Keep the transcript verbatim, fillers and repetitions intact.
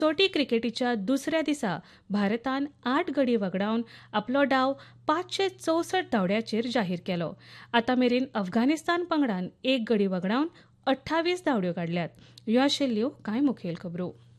कसोटी क्रिकेटीच्या दुसऱ्या दिसा भारतान आठ गडी वगडावन आपलो डाव पांचशे चौसष्ट धांवड्याचेर जाहीर केलो. आतां मेरेन अफगाणिस्तान पंगडान एक गडी वगडावन अठ्ठावीस धांवड्यो काडल्यात. ह्यो आशिल्ल्यो कांय मुखेल खबरो.